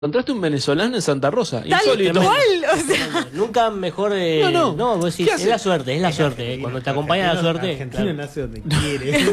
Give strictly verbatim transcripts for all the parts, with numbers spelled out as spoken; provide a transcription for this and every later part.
Encontraste un venezolano en Santa Rosa. Tal Insólito. cual, o sea. Nunca mejor. Eh, No, no. No, vos decís, ¿Qué es hace? la suerte, es la suerte. eh, Cuando te acompaña la suerte. Argentina claro. nace donde quiere.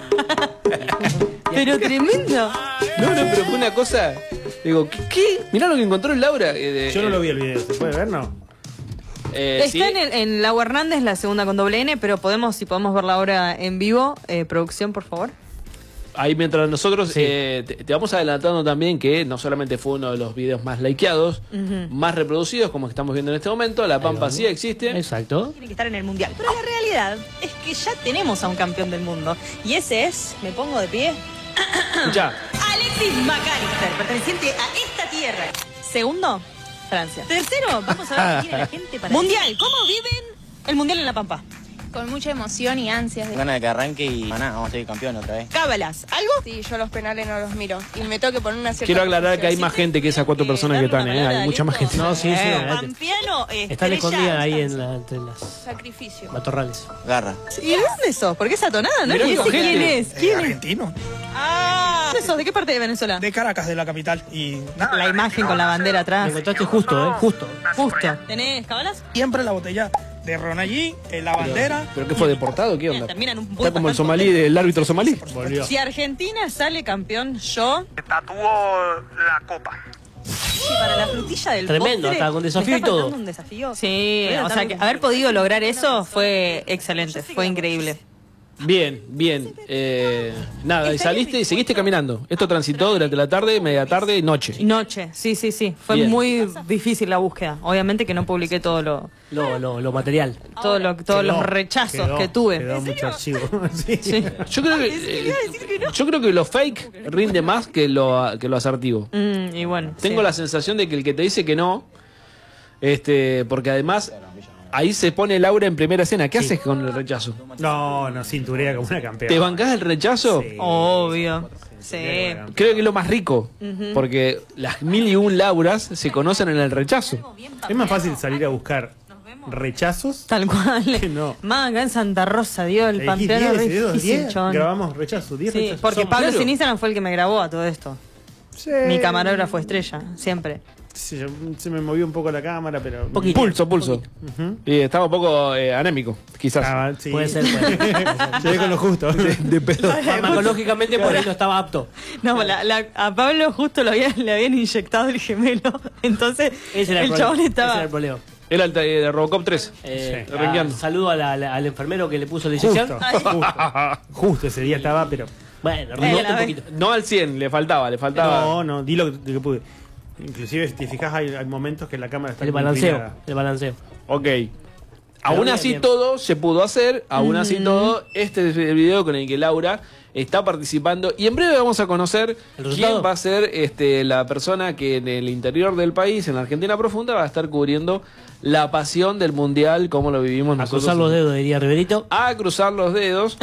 Pero tremendo. No, no, pero fue una cosa. Digo, ¿qué? qué? Mirá lo que encontró Laura. Eh, de- Yo no lo vi el video, ¿se puede ver, no? eh, Está sí. en, el, en Lau Hernández, la segunda con doble N, pero podemos, si podemos verla ahora en vivo, eh, producción, por favor. Ahí mientras nosotros Sí. eh, te, te vamos adelantando también que no solamente fue uno de los videos más likeados, más reproducidos, como estamos viendo en este momento, La Pampa sí existe. Exacto. Tiene que estar en el mundial. Pero la realidad es que ya tenemos a un campeón del mundo. Y ese es, me pongo de pie, Escuchá, Alexis McAllister, perteneciente a esta tierra. Segundo, Francia. Tercero, vamos a ver qué tiene la gente para... Mundial, ¿cómo viven el mundial en La Pampa? Con mucha emoción y ansias. De... Ganas de que arranque y nada, vamos a ser campeón otra vez. Cábalas, ¿algo? Sí, yo los penales no los miro. Y me tengo que poner una cierta... quiero aclarar que hay posición. más gente que esas cuatro personas que están, ¿eh? Hay mucha más gente. No, sí, sí, Eh, adelante. Pampiano, Están estrella, escondidas ahí en Stanza. la, entre las Sacrificio. matorrales. Garra. ¿Y de dónde sos? ¿Por qué esa tonada, no? Mirá ¿Y qué ese quién gente. es? ¿Quién es? Argentino, Ah, ¿dónde sos? ¿De qué parte de Venezuela? de Caracas, de la capital. Y nada, La imagen con la bandera Me atrás. encontraste justo, ¿eh? Justo. Justo. ¿Tenés cábalas? siempre la botella de ron allí, en la bandera. ¿Pero qué fue deportado? ¿Qué onda? Termina en un Está como el somalí del árbitro somalí. Volvió. Si Argentina sale campeón, yo, Tatuó la copa. y para la frutilla del Tremendo, postre, hasta con ¿me desafío está y todo. faltando un desafío? Sí, o sea, que también- haber podido lograr eso fue excelente, fue increíble. Bien, bien. Eh, nada, y saliste y seguiste caminando. Esto transitó durante la tarde, media tarde y noche. Noche, sí, sí, sí. Fue Bien. muy difícil la búsqueda. Obviamente que no publiqué todo lo, Lo, lo, lo material. todo lo, todos los Quedó, rechazos quedó, que tuve. Quedó mucho archivo. Sí. Sí. Yo creo que, eh, yo creo que lo fake rinde más que lo, que lo asertivo. Mm, y bueno. Tengo sí. la sensación de que el que te dice que no, este, porque además ahí se pone Laura en primera escena. ¿Qué haces con el rechazo? No, no, cinturea como una campeona. ¿Te bancás el rechazo? Sí. Obvio. Sí. Creo que es lo más rico, porque las mil y un Lauras se conocen en el rechazo. Es más fácil salir a buscar rechazos. Tal cual. Que no. Más acá en Santa Rosa, dio el Elegís pampeano diez, re dedos, difícil, diez, chabón. grabamos rechazos, diez Sí, rechazos. porque Somos- Pablo claro. Sinistran fue el que me grabó a todo esto. Sí. Mi camarógrafo estrella, siempre. Sí, yo- se me movió un poco la cámara, pero... Poquito. Pulso, pulso. Y estaba un poco eh, anémico, quizás. Ah, sí. Puede ser, puede ser. Llegué con lo justo. De pedo. Farmacológicamente por ahí no estaba apto. No, la- la- a Pablo justo lo había- le habían inyectado el gemelo. Entonces, Ese era el, el problema. chabón Ese estaba. era el problema. Era el de Robocop tres. Eh, Sí. ah, Rengueando. saludo a la- la- al enfermero que le puso la inyección. Justo, justo. Justo ese día estaba, pero... Bueno, Eh, rindió la un vez- poquito. No al cien, le faltaba, le faltaba. No, no, di lo que, que pude. Inclusive, si te fijas, hay, hay momentos que la cámara está El como balanceo. inclinada. El balanceo. Ok. Aún bien, así bien. todo se pudo hacer, aún así todo, este es el video con el que Laura está participando y en breve vamos a conocer ¿El quién resultado? va a ser este, la persona que en el interior del país, en la Argentina profunda, va a estar cubriendo la pasión del Mundial, como lo vivimos A nosotros. cruzar los dedos, diría Riverito. A cruzar los dedos.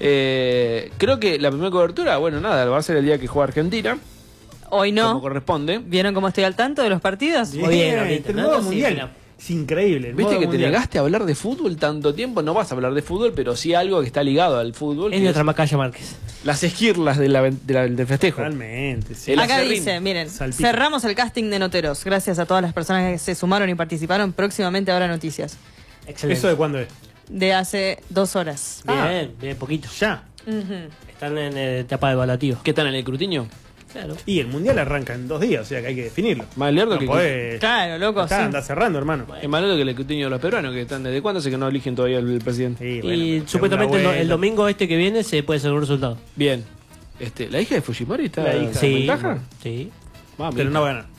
Eh, creo que la primera cobertura, bueno, nada, va a ser el día que juega Argentina, Hoy como no. corresponde. ¿Vieron cómo estoy al tanto de los partidos? Muy bien, Hornito, el ¿no? modo Sí, mundial. mira. Es increíble. el Viste modo que te mundial. negaste a hablar de fútbol tanto tiempo, no vas a hablar de fútbol, pero sí algo que está ligado al fútbol. Es que nuestra es Macaya Márquez. las esquirlas de la, de la- del festejo. Realmente, sí. El Acá acerrín. dice, miren, Salpito. cerramos el casting de Noteros. Gracias a todas las personas que se sumaron y participaron. Próximamente habrá noticias. Excelente. ¿Eso de cuándo es? De hace dos horas. Bien, bien, poquito. Ya. Están en eh, etapa de evaluativo. ¿Qué tal en el Crutiño? Claro. Y el mundial arranca en dos días, o sea que hay que definirlo. Más lerdo No que podés- Claro, loco, Está, sí. anda cerrando, hermano. es más lerdo que el Crutiño de los peruanos, que están desde cuándo hace que no eligen todavía el, el presidente. Sí, bueno, Y segunda supuestamente el, do- el vuelta. domingo este que viene se puede hacer un resultado. Bien. Este, ¿la hija de Fujimori está La hija. en Sí, ventaja? sí. Vamos, Pero no va a ganar.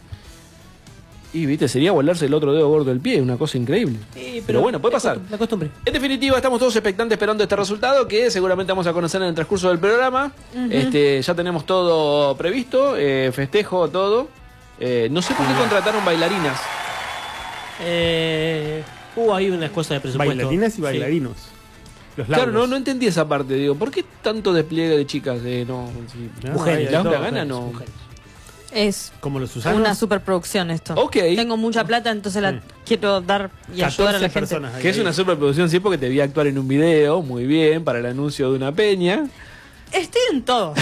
Y viste, sería volarse el otro dedo gordo del pie, una cosa increíble. Sí, pero, bueno, puede la pasar. costumbre, La costumbre. En definitiva, estamos todos expectantes esperando este resultado que seguramente vamos a conocer en el transcurso del programa. Este, ya tenemos todo previsto, eh, festejo, todo. Eh, no sé por qué contrataron bailarinas. Eh, hubo ahí unas cosas de presupuesto. Bailarinas y Sí. bailarinos. Los Claro, lauros. no, no entendí esa parte. Digo, ¿por qué tanto despliegue de chicas? Eh, no, si No, Mujeres, hay de la todo, gana, mujeres, no. mujeres. Es Como los Susanos. una superproducción esto. Ok. Tengo mucha plata, entonces la Sí. quiero dar y ayudar a la catorce gente. personas ahí. Que es una superproducción, sí, porque te vi actuar en un video, muy bien, para el anuncio de una peña. Estoy en todo.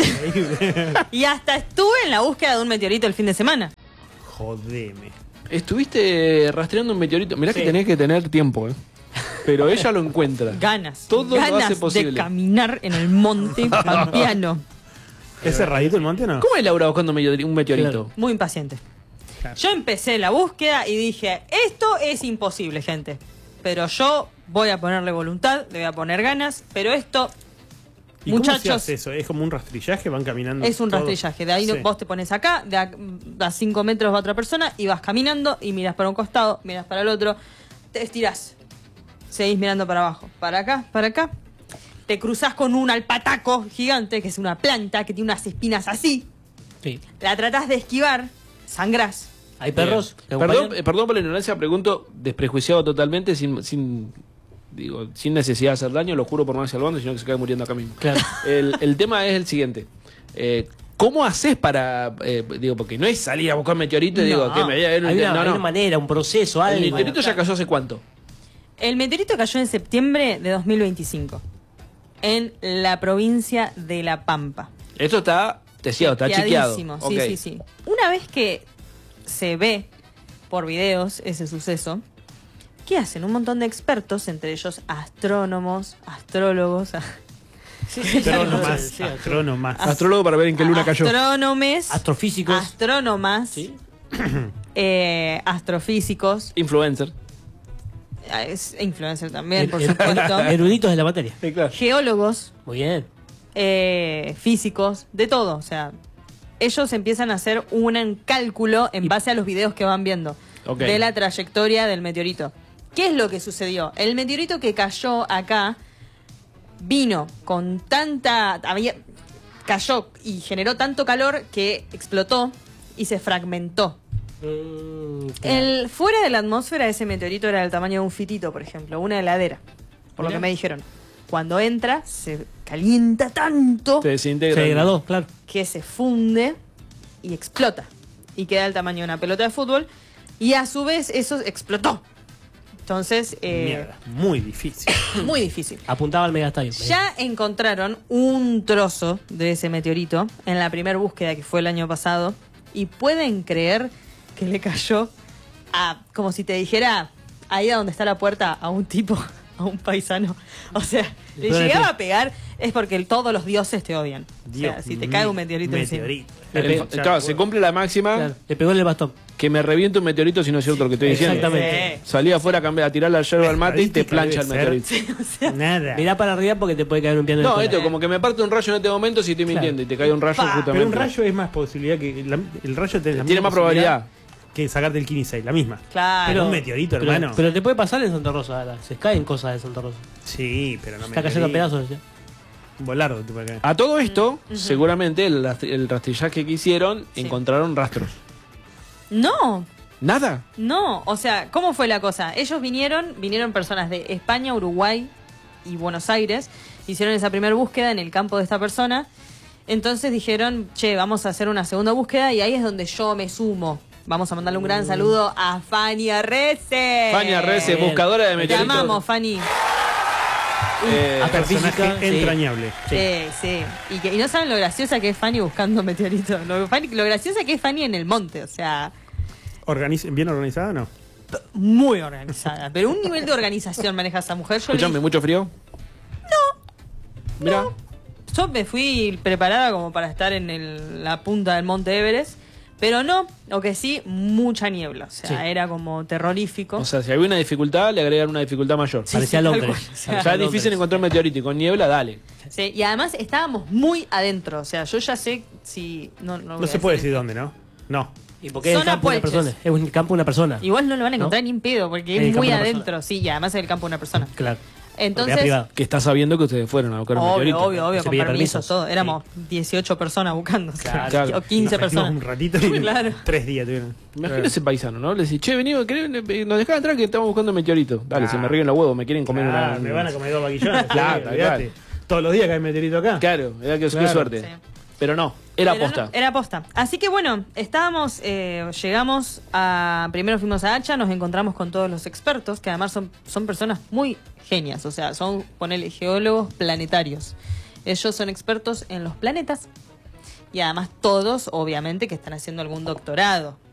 Y hasta estuve en la búsqueda de un meteorito el fin de semana. Jodeme. Estuviste rastreando un meteorito. Mirá Sí. que tenés que tener tiempo, ¿eh? Pero ella lo encuentra. Ganas. Todo lo ganas hace posible. de caminar en el monte pampeano. ¿Es cerradito el monte o no? ¿Cómo es Laura buscando un meteori- un meteorito? Claro. Muy impaciente. Claro. Yo empecé la búsqueda y dije, esto es imposible, gente. Pero yo voy a ponerle voluntad, le voy a poner ganas, pero esto, ¿Y cómo se muchachos, hace eso? ¿Es como un rastrillaje? ¿Van caminando? es un todos? rastrillaje. De ahí Sí. vos te pones acá, de a, a cinco metros va otra persona y vas caminando y miras para un costado, miras para el otro, te estirás, seguís mirando para abajo, para acá, para acá. Te cruzás con un alpataco gigante, que es una planta que tiene unas espinas así. Sí. La tratás de esquivar, sangrás. ¿Hay perros? que Perdón, acompañan? eh, perdón por la ignorancia, pregunto desprejuiciado totalmente, sin, sin, digo, sin necesidad de hacer daño, lo juro por no hacer bando, sino que se cae muriendo acá mismo. Claro. El, el tema es el siguiente. Eh, ¿Cómo haces para, eh, digo, porque no es salir a buscar meteorito y digo, No, que me hay, una, no, hay no. una manera, un proceso, algo. El meteorito ya cayó hace cuánto? El meteorito cayó en septiembre de dos mil veinticinco en la provincia de La Pampa. Esto está testeado, está chequeado. Chequeadísimo, Ok. Sí, sí, sí. Una vez que se ve por videos ese suceso, ¿qué hacen? Un montón de expertos, entre ellos astrónomos, astrólogos, Astrónomas, Sí, sí, astrónomas. Astrólogo para ver en qué luna cayó. astrónomes, Astrofísicos. astrónomas, Sí. eh, astrofísicos, Influencer. eh, es influencer también, por Er- er- supuesto, Eruditos de la materia. Sí, claro. geólogos, Muy bien. eh, físicos, de todo. O sea, ellos empiezan a hacer un cálculo en base a los videos que van viendo Ok. de la trayectoria del meteorito. ¿Qué es lo que sucedió? El meteorito que cayó acá vino con tanta... había cayó y generó tanto calor que explotó y se fragmentó. Mm, claro. El, fuera de la atmósfera, ese meteorito era del tamaño de un fitito, por ejemplo, una heladera, por lo Mirá. que me dijeron. Cuando entra, se calienta tanto Se desintegra. Se degradó, claro. que se funde y explota. Y queda del tamaño de una pelota de fútbol. Y a su vez, eso explotó. Entonces, eh, Mierda, muy difícil. muy difícil. Apuntaba al megastadio. Ya encontraron un trozo de ese meteorito en la primera búsqueda que fue el año pasado. Y pueden creer que le cayó a, como si te dijera, ahí a donde está la puerta, a un tipo, a un paisano. O sea, le Pero llegaba le- a pegar, es porque el- todos los dioses te odian. O sea, si te cae un meteorito encima. meteorito. El- Ya, claro, se cumple la máxima Claro, le pegó en el bastón. que me revienta un meteorito si no es cierto lo que estoy diciendo. Exactamente. Salí afuera a, cambiar, a tirar la yerba al mate y te Estadística plancha el debe meteorito. ser Nada. Mirá para arriba porque te puede caer un piano en No, la esto, cola. como que me parte un rayo en este momento si estoy mintiendo y te cae un rayo Pa, justamente. Pero un rayo es más posibilidad que. la- el rayo tiene, la Tiene misma más probabilidad. posibilidad que sacarte el quince, la misma. Claro. Pero un meteorito, pero, hermano. pero te puede pasar en Santa Rosa ahora. Se caen cosas de Santa Rosa. Sí, pero no me. Está cayendo a pedazos. ¿ya? Un volardo te puede caer. A todo esto, seguramente el, rastri- el rastrillaje que hicieron, Sí. encontraron rastros. No, Nada. no. O sea, ¿cómo fue la cosa? Ellos vinieron, vinieron personas de España, Uruguay y Buenos Aires. Hicieron esa primera búsqueda en el campo de esta persona. Entonces dijeron, che, vamos a hacer una segunda búsqueda y ahí es donde yo me sumo. Vamos a mandarle un gran saludo a Fanny Arrece. Fanny Arrece, Bien. buscadora de Te meteoritos. amamos, Fanny. Eh, Astrofísica, Personaje sí. entrañable. Sí. Sí, sí. Y, que, y no saben lo graciosa que es Fanny buscando meteoritos. Lo, Fanny- lo graciosa que es Fanny en el monte. O sea, Organiz- ¿Bien organizada o no? muy organizada. Pero un nivel de organización maneja esa mujer. Yo, le Escuchame, dije- ¿mucho frío? No. Mira. yo me fui preparada como para estar en el- la punta del monte Everest. Pero no, lo que sí, mucha niebla. O sea, Sí. era como terrorífico. O sea, si había una dificultad, le agregan una dificultad mayor. Sí, Parecía sí, tal Londres. cual. O sea, O sea, es difícil encontrar un meteorito y con niebla, dale. Sí, y además estábamos muy adentro. O sea, yo ya sé si. No, no, voy No a se puede decir. decir dónde, ¿no? No. ¿Y por qué es el Zona campo de una Puelches. persona? Es un campo de una persona. Igual no lo van a encontrar ¿No? ni en pedo, porque En el es campo muy de una adentro. persona. Sí, y además es el campo de una persona. Claro. Entonces, Propiedad privada. Que está sabiendo que ustedes fueron a buscar un obvio, meteorito. obvio, obvio, Se con pide permiso, permisos. todo. Éramos dieciocho personas buscando. o sea, Claro. O quince Nos personas. metimos un ratito y Claro. tres días tuvieron. Imagínate ese paisano, ¿no? Le decís, che, vení, ¿querés- nos dejaban entrar que estamos buscando un meteorito. Dale, Ah. se me ríen los huevos, me quieren comer Claro, una... me van a comer dos vaquillones. Claro, sí, olvídate. Todos los días cae meteorito acá. Claro, era que qué Claro. suerte. Sí. Pero no, era Pero posta. no, era posta. Así que bueno, estábamos, eh, llegamos a. Primero fuimos a Hacha, nos encontramos con todos los expertos, que además son, son personas muy genias, o sea, son, ponele, geólogos planetarios. Ellos son expertos en los planetas y además todos, obviamente, que están haciendo algún doctorado.